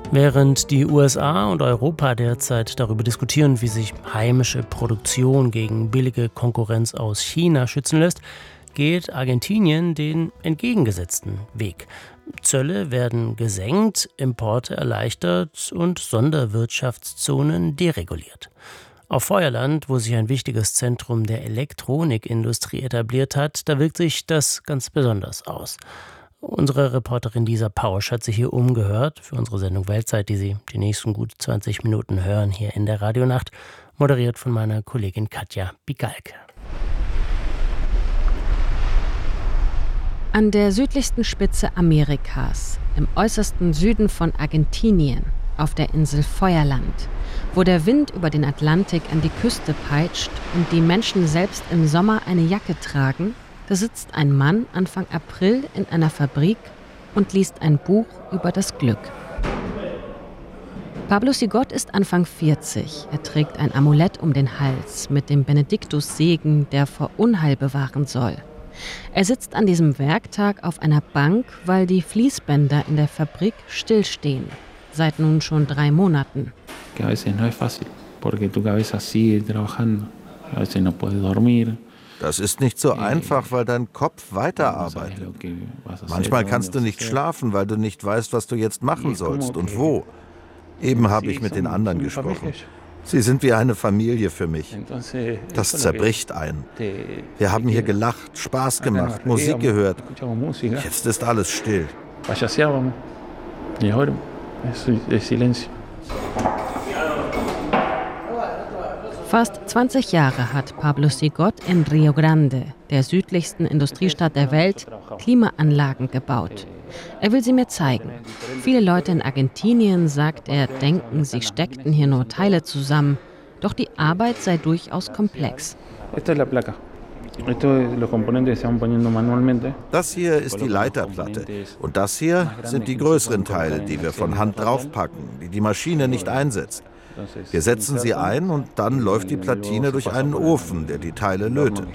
Während die USA und Europa derzeit darüber diskutieren, wie sich heimische Produktion gegen billige Konkurrenz aus China schützen lässt, geht Argentinien den entgegengesetzten Weg. Zölle werden gesenkt, Importe erleichtert und Sonderwirtschaftszonen dereguliert. Auf Feuerland, wo sich ein wichtiges Zentrum der Elektronikindustrie etabliert hat, da wirkt sich das ganz besonders aus. Unsere Reporterin Lisa Pausch hat sich hier umgehört für unsere Sendung Weltzeit, die Sie die nächsten gut 20 Minuten hören hier in der Radionacht, moderiert von meiner Kollegin Katja Bigalke. An der südlichsten Spitze Amerikas, im äußersten Süden von Argentinien, auf der Insel Feuerland, wo der Wind über den Atlantik an die Küste peitscht und die Menschen selbst im Sommer eine Jacke tragen, da sitzt ein Mann Anfang April in einer Fabrik und liest ein Buch über das Glück. Pablo Sigot ist Anfang 40. Er trägt ein Amulett um den Hals mit dem Benediktussegen, der vor Unheil bewahren soll. Er sitzt an diesem Werktag auf einer Bank, weil die Fließbänder in der Fabrik stillstehen. Seit nun schon 3 Monaten. Das ist nicht so einfach, weil dein Kopf weiterarbeitet. Manchmal kannst du nicht schlafen, weil du nicht weißt, was du jetzt machen sollst und wo. Eben habe ich mit den anderen gesprochen. Sie sind wie eine Familie für mich. Das zerbricht einen. Wir haben hier gelacht, Spaß gemacht, Musik gehört. Jetzt ist alles still. Fast 20 Jahre hat Pablo Sigot in Rio Grande, der südlichsten Industriestadt der Welt, Klimaanlagen gebaut. Er will sie mir zeigen. Viele Leute in Argentinien, sagt er, denken, sie steckten hier nur Teile zusammen. Doch die Arbeit sei durchaus komplex. Das hier ist die Leiterplatte und das hier sind die größeren Teile, die wir von Hand draufpacken, die die Maschine nicht einsetzt. Wir setzen sie ein und dann läuft die Platine durch einen Ofen, der die Teile lötet.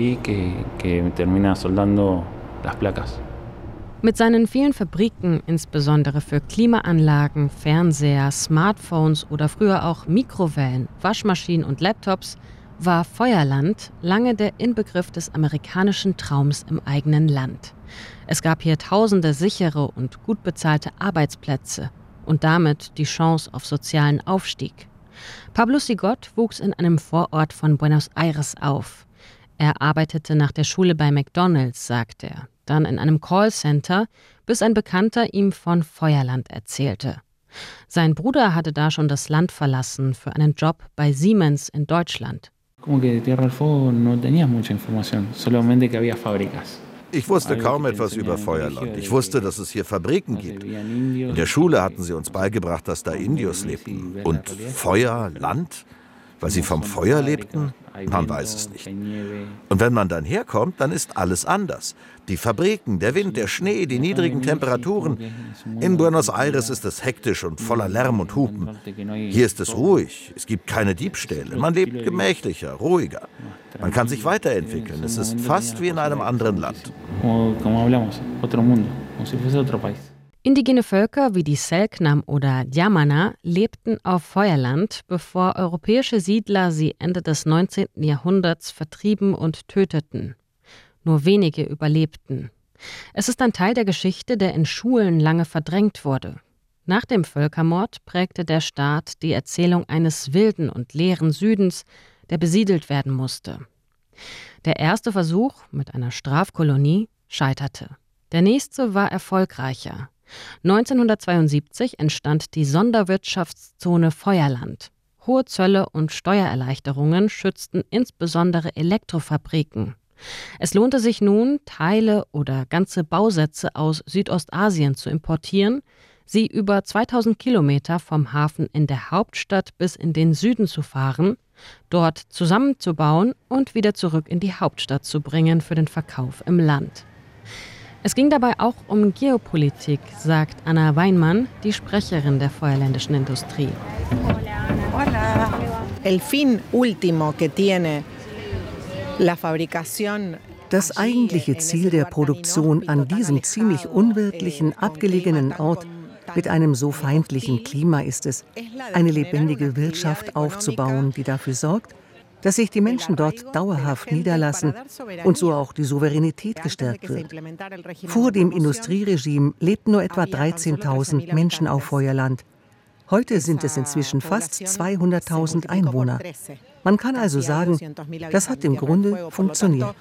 Mit seinen vielen Fabriken, insbesondere für Klimaanlagen, Fernseher, Smartphones oder früher auch Mikrowellen, Waschmaschinen und Laptops, war Feuerland lange der Inbegriff des amerikanischen Traums im eigenen Land. Es gab hier tausende sichere und gut bezahlte Arbeitsplätze und damit die Chance auf sozialen Aufstieg. Pablo Sigot wuchs in einem Vorort von Buenos Aires auf. Er arbeitete nach der Schule bei McDonald's, sagt er, dann in einem Callcenter, bis ein Bekannter ihm von Feuerland erzählte. Sein Bruder hatte da schon das Land verlassen für einen Job bei Siemens in Deutschland. Ich wusste kaum etwas über Feuerland. Ich wusste, dass es hier Fabriken gibt. In der Schule hatten sie uns beigebracht, dass da Indios lebten. Und Feuer, Land? Weil sie vom Feuer lebten? Man weiß es nicht. Und wenn man dann herkommt, dann ist alles anders. Die Fabriken, der Wind, der Schnee, die niedrigen Temperaturen. In Buenos Aires ist es hektisch und voller Lärm und Hupen. Hier ist es ruhig, es gibt keine Diebstähle. Man lebt gemächlicher, ruhiger. Man kann sich weiterentwickeln. Es ist fast wie in einem anderen Land. Indigene Völker wie die Selknam oder Yamana lebten auf Feuerland, bevor europäische Siedler sie Ende des 19. Jahrhunderts vertrieben und töteten. Nur wenige überlebten. Es ist ein Teil der Geschichte, der in Schulen lange verdrängt wurde. Nach dem Völkermord prägte der Staat die Erzählung eines wilden und leeren Südens, der besiedelt werden musste. Der erste Versuch mit einer Strafkolonie scheiterte. Der nächste war erfolgreicher. 1972 entstand die Sonderwirtschaftszone Feuerland. Hohe Zölle und Steuererleichterungen schützten insbesondere Elektrofabriken. Es lohnte sich nun, Teile oder ganze Bausätze aus Südostasien zu importieren, sie über 2000 Kilometer vom Hafen in der Hauptstadt bis in den Süden zu fahren, dort zusammenzubauen und wieder zurück in die Hauptstadt zu bringen für den Verkauf im Land. Es ging dabei auch um Geopolitik, sagt Anna Weinmann, die Sprecherin der feuerländischen Industrie. Hola. El fin último que tiene la fabricación. Das eigentliche Ziel der Produktion an diesem ziemlich unwirtlichen, abgelegenen Ort Mit einem so feindlichen Klima ist es, eine lebendige Wirtschaft aufzubauen, die dafür sorgt, dass sich die Menschen dort dauerhaft niederlassen und so auch die Souveränität gestärkt wird. Vor dem Industrieregime lebten nur etwa 13.000 Menschen auf Feuerland. Heute sind es inzwischen fast 200.000 Einwohner. Man kann also sagen, das hat im Grunde funktioniert.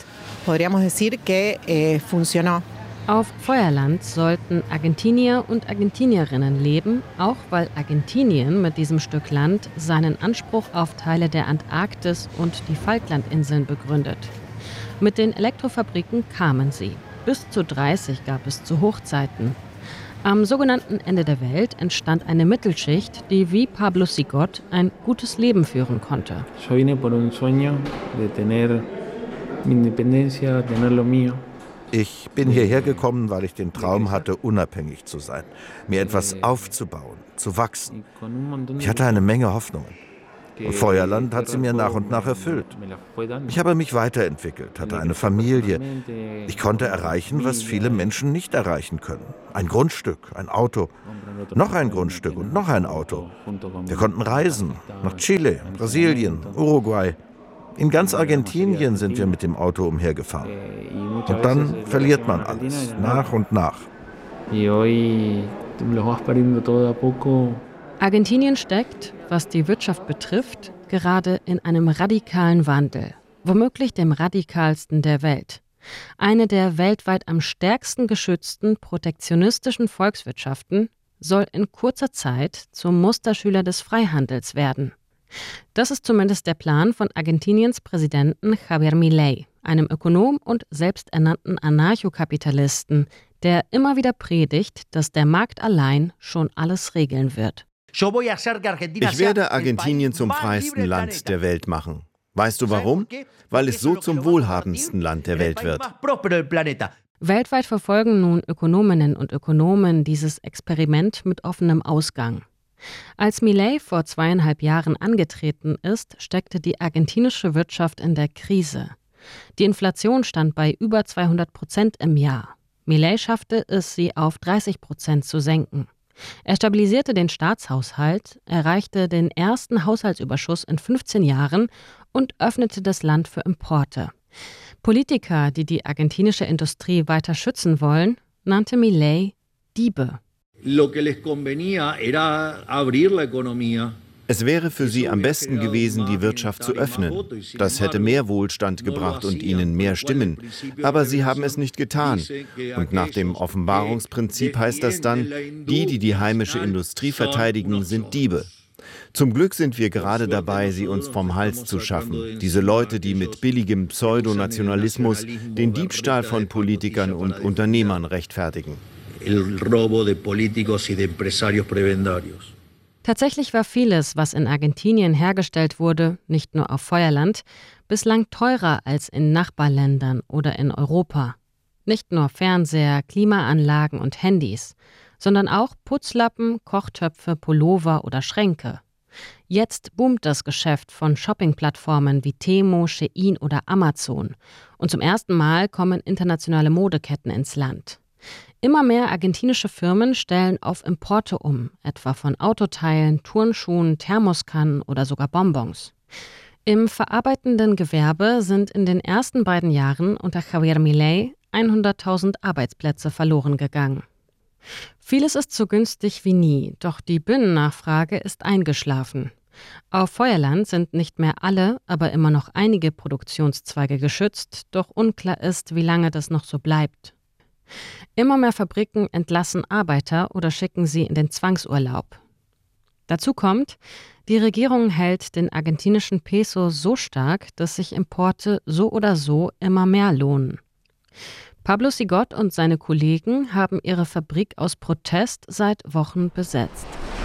Auf Feuerland sollten Argentinier und Argentinierinnen leben, auch weil Argentinien mit diesem Stück Land seinen Anspruch auf Teile der Antarktis und die Falklandinseln begründet. Mit den Elektrofabriken kamen sie. Bis zu 30 gab es zu Hochzeiten. Am sogenannten Ende der Welt entstand eine Mittelschicht, die wie Pablo Sigot ein gutes Leben führen konnte. Yo vine por un sueño de tener mi independencia, tener lo mío. Ich bin hierher gekommen, weil ich den Traum hatte, unabhängig zu sein, mir etwas aufzubauen, zu wachsen. Ich hatte eine Menge Hoffnungen. Und Feuerland hat sie mir nach und nach erfüllt. Ich habe mich weiterentwickelt, hatte eine Familie. Ich konnte erreichen, was viele Menschen nicht erreichen können. Ein Grundstück, ein Auto, noch ein Grundstück und noch ein Auto. Wir konnten reisen, nach Chile, Brasilien, Uruguay. In ganz Argentinien sind wir mit dem Auto umhergefahren. Und dann verliert man alles, nach und nach. Argentinien steckt, was die Wirtschaft betrifft, gerade in einem radikalen Wandel. Womöglich dem radikalsten der Welt. Eine der weltweit am stärksten geschützten protektionistischen Volkswirtschaften soll in kurzer Zeit zum Musterschüler des Freihandels werden. Das ist zumindest der Plan von Argentiniens Präsidenten Javier Milei, einem Ökonom und selbsternannten Anarchokapitalisten, der immer wieder predigt, dass der Markt allein schon alles regeln wird. Ich werde Argentinien zum freiesten Land der Welt machen. Weißt du warum? Weil es so zum wohlhabendsten Land der Welt wird. Weltweit verfolgen nun Ökonominnen und Ökonomen dieses Experiment mit offenem Ausgang. Als Milei vor 2,5 Jahren angetreten ist, steckte die argentinische Wirtschaft in der Krise. Die Inflation stand bei über 200% im Jahr. Milei schaffte es, sie auf 30% zu senken. Er stabilisierte den Staatshaushalt, erreichte den ersten Haushaltsüberschuss in 15 Jahren und öffnete das Land für Importe. Politiker, die die argentinische Industrie weiter schützen wollen, nannte Milei Diebe. Es wäre für sie am besten gewesen, die Wirtschaft zu öffnen. Das hätte mehr Wohlstand gebracht und ihnen mehr Stimmen. Aber sie haben es nicht getan. Und nach dem Offenbarungsprinzip heißt das dann, die heimische Industrie verteidigen, sind Diebe. Zum Glück sind wir gerade dabei, sie uns vom Hals zu schaffen. Diese Leute, die mit billigem Pseudonationalismus den Diebstahl von Politikern und Unternehmern rechtfertigen. Tatsächlich war vieles, was in Argentinien hergestellt wurde, nicht nur auf Feuerland, bislang teurer als in Nachbarländern oder in Europa. Nicht nur Fernseher, Klimaanlagen und Handys, sondern auch Putzlappen, Kochtöpfe, Pullover oder Schränke. Jetzt boomt das Geschäft von Shoppingplattformen wie Temu, Shein oder Amazon. Und zum ersten Mal kommen internationale Modeketten ins Land. Immer mehr argentinische Firmen stellen auf Importe um, etwa von Autoteilen, Turnschuhen, Thermoskannen oder sogar Bonbons. Im verarbeitenden Gewerbe sind in den ersten beiden Jahren unter Javier Milei 100.000 Arbeitsplätze verloren gegangen. Vieles ist so günstig wie nie, doch die Binnennachfrage ist eingeschlafen. Auf Feuerland sind nicht mehr alle, aber immer noch einige Produktionszweige geschützt, doch unklar ist, wie lange das noch so bleibt. Immer mehr Fabriken entlassen Arbeiter oder schicken sie in den Zwangsurlaub. Dazu kommt, die Regierung hält den argentinischen Peso so stark, dass sich Importe so oder so immer mehr lohnen. Pablo Sigot und seine Kollegen haben ihre Fabrik aus Protest seit Wochen besetzt.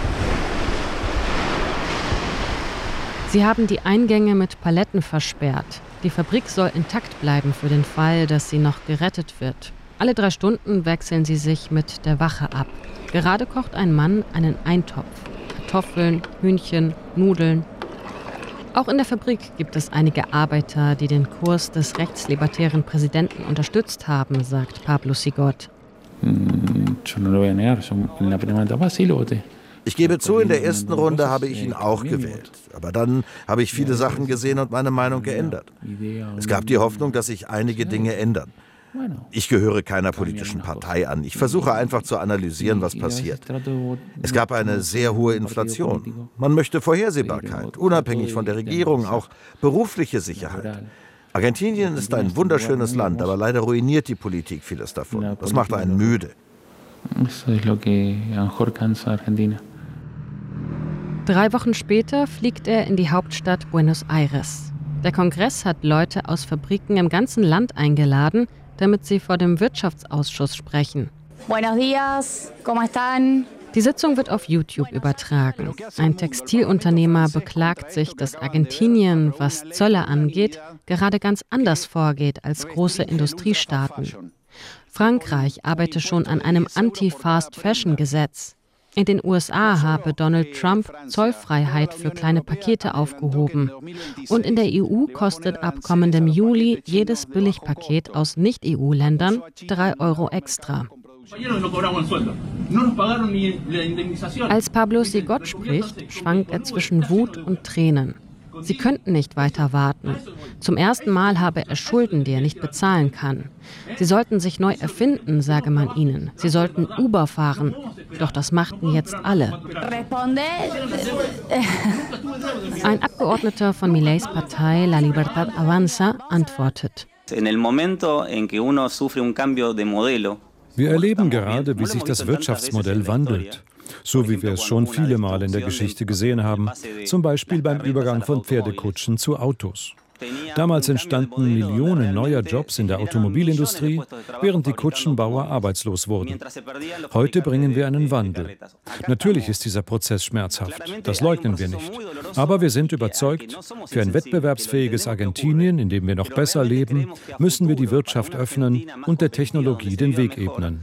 Sie haben die Eingänge mit Paletten versperrt. Die Fabrik soll intakt bleiben für den Fall, dass sie noch gerettet wird. Alle 3 Stunden wechseln sie sich mit der Wache ab. Gerade kocht ein Mann einen Eintopf. Kartoffeln, Hühnchen, Nudeln. Auch in der Fabrik gibt es einige Arbeiter, die den Kurs des rechtslibertären Präsidenten unterstützt haben, sagt Pablo Sigot. Ich gebe zu, in der ersten Runde habe ich ihn auch gewählt. Aber dann habe ich viele Sachen gesehen und meine Meinung geändert. Es gab die Hoffnung, dass sich einige Dinge ändern. Ich gehöre keiner politischen Partei an. Ich versuche einfach zu analysieren, was passiert. Es gab eine sehr hohe Inflation. Man möchte Vorhersehbarkeit, unabhängig von der Regierung, auch berufliche Sicherheit. Argentinien ist ein wunderschönes Land, aber leider ruiniert die Politik vieles davon. Das macht einen müde. 3 Wochen später fliegt er in die Hauptstadt Buenos Aires. Der Kongress hat Leute aus Fabriken im ganzen Land eingeladen, damit sie vor dem Wirtschaftsausschuss sprechen. Buenos días, ¿cómo están? Die Sitzung wird auf YouTube übertragen. Ein Textilunternehmer beklagt sich, dass Argentinien, was Zölle angeht, gerade ganz anders vorgeht als große Industriestaaten. Frankreich arbeite schon an einem Anti-Fast-Fashion-Gesetz. In den USA habe Donald Trump Zollfreiheit für kleine Pakete aufgehoben. Und in der EU kostet ab kommendem Juli jedes Billigpaket aus Nicht-EU-Ländern 3 Euro extra. Als Pablo Sigot spricht, schwankt er zwischen Wut und Tränen. Sie könnten nicht weiter warten. Zum ersten Mal habe er Schulden, die er nicht bezahlen kann. Sie sollten sich neu erfinden, sage man ihnen. Sie sollten Uber fahren. Doch das machten jetzt alle. Ein Abgeordneter von Mileis Partei La Libertad Avanza antwortet. Wir erleben gerade, wie sich das Wirtschaftsmodell wandelt. So wie wir es schon viele Mal in der Geschichte gesehen haben, zum Beispiel beim Übergang von Pferdekutschen zu Autos. Damals entstanden Millionen neuer Jobs in der Automobilindustrie, während die Kutschenbauer arbeitslos wurden. Heute bringen wir einen Wandel. Natürlich ist dieser Prozess schmerzhaft, das leugnen wir nicht. Aber wir sind überzeugt, für ein wettbewerbsfähiges Argentinien, in dem wir noch besser leben, müssen wir die Wirtschaft öffnen und der Technologie den Weg ebnen.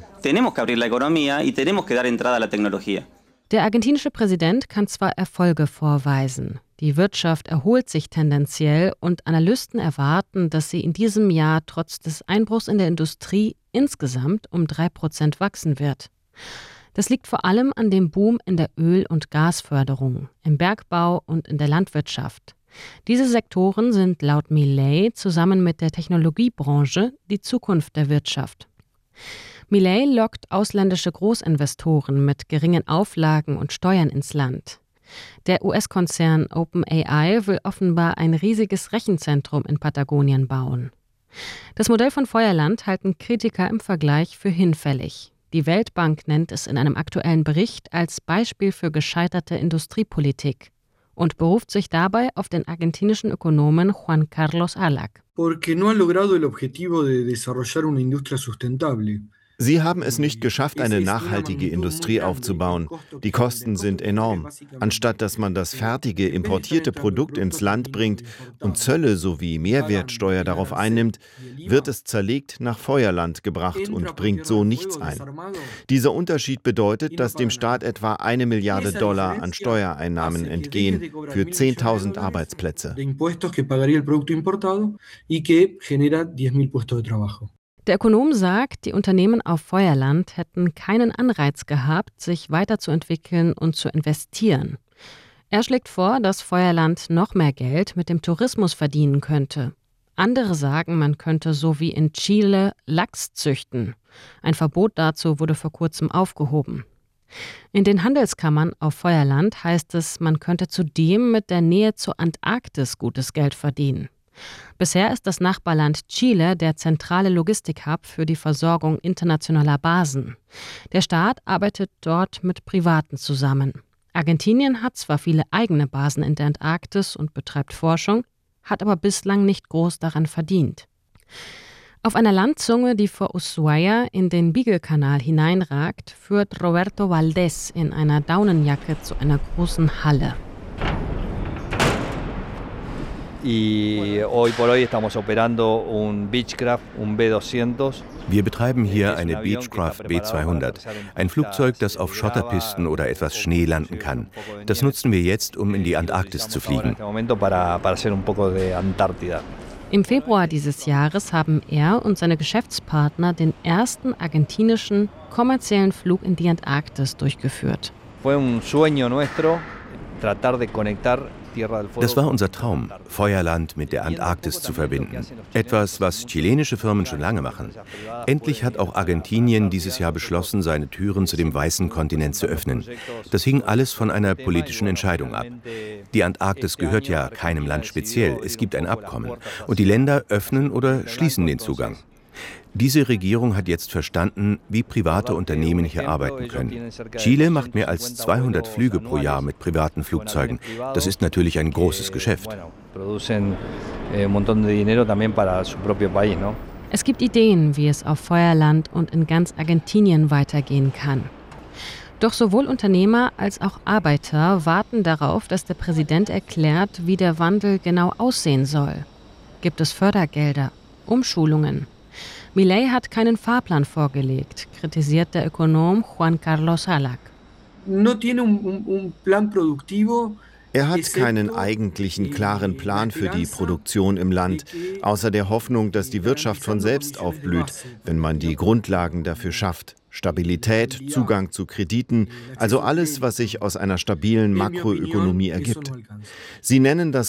Der argentinische Präsident kann zwar Erfolge vorweisen. Die Wirtschaft erholt sich tendenziell und Analysten erwarten, dass sie in diesem Jahr trotz des Einbruchs in der Industrie insgesamt um 3% wachsen wird. Das liegt vor allem an dem Boom in der Öl- und Gasförderung, im Bergbau und in der Landwirtschaft. Diese Sektoren sind laut Milei zusammen mit der Technologiebranche die Zukunft der Wirtschaft. Milei lockt ausländische Großinvestoren mit geringen Auflagen und Steuern ins Land. Der US-Konzern OpenAI will offenbar ein riesiges Rechenzentrum in Patagonien bauen. Das Modell von Feuerland halten Kritiker im Vergleich für hinfällig. Die Weltbank nennt es in einem aktuellen Bericht als Beispiel für gescheiterte Industriepolitik und beruft sich dabei auf den argentinischen Ökonomen Juan Carlos Alac. Porque no han logrado el objetivo de desarrollar una industria sustentable. Sie haben es nicht geschafft, eine nachhaltige Industrie aufzubauen. Die Kosten sind enorm. Anstatt dass man das fertige, importierte Produkt ins Land bringt und Zölle sowie Mehrwertsteuer darauf einnimmt, wird es zerlegt nach Feuerland gebracht und bringt so nichts ein. Dieser Unterschied bedeutet, dass dem Staat etwa $1 Milliarde an Steuereinnahmen entgehen für 10.000 Arbeitsplätze. Der Ökonom sagt, die Unternehmen auf Feuerland hätten keinen Anreiz gehabt, sich weiterzuentwickeln und zu investieren. Er schlägt vor, dass Feuerland noch mehr Geld mit dem Tourismus verdienen könnte. Andere sagen, man könnte so wie in Chile Lachs züchten. Ein Verbot dazu wurde vor kurzem aufgehoben. In den Handelskammern auf Feuerland heißt es, man könnte zudem mit der Nähe zur Antarktis gutes Geld verdienen. Bisher ist das Nachbarland Chile der zentrale Logistikhub für die Versorgung internationaler Basen. Der Staat arbeitet dort mit Privaten zusammen. Argentinien hat zwar viele eigene Basen in der Antarktis und betreibt Forschung, hat aber bislang nicht groß daran verdient. Auf einer Landzunge, die vor Ushuaia in den Beagle-Kanal hineinragt, führt Roberto Valdés in einer Daunenjacke zu einer großen Halle. Wir betreiben hier eine Beechcraft B200, ein Flugzeug, das auf Schotterpisten oder etwas Schnee landen kann. Das nutzen wir jetzt, um in die Antarktis zu fliegen. Im Februar dieses Jahres haben er und seine Geschäftspartner den ersten argentinischen kommerziellen Flug in die Antarktis durchgeführt. Das war unser Traum, Feuerland mit der Antarktis zu verbinden. Etwas, was chilenische Firmen schon lange machen. Endlich hat auch Argentinien dieses Jahr beschlossen, seine Türen zu dem weißen Kontinent zu öffnen. Das hing alles von einer politischen Entscheidung ab. Die Antarktis gehört ja keinem Land speziell, es gibt ein Abkommen. Und die Länder öffnen oder schließen den Zugang. Diese Regierung hat jetzt verstanden, wie private Unternehmen hier arbeiten können. Chile macht mehr als 200 Flüge pro Jahr mit privaten Flugzeugen. Das ist natürlich ein großes Geschäft. Es gibt Ideen, wie es auf Feuerland und in ganz Argentinien weitergehen kann. Doch sowohl Unternehmer als auch Arbeiter warten darauf, dass der Präsident erklärt, wie der Wandel genau aussehen soll. Gibt es Fördergelder, Umschulungen? Milei hat keinen Fahrplan vorgelegt, kritisiert der Ökonom Juan Carlos Halak. Er hat keinen eigentlichen klaren Plan für die Produktion im Land, außer der Hoffnung, dass die Wirtschaft von selbst aufblüht, wenn man die Grundlagen dafür schafft. Stabilität, Zugang zu Krediten, also alles, was sich aus einer stabilen Makroökonomie ergibt. Sie nennen das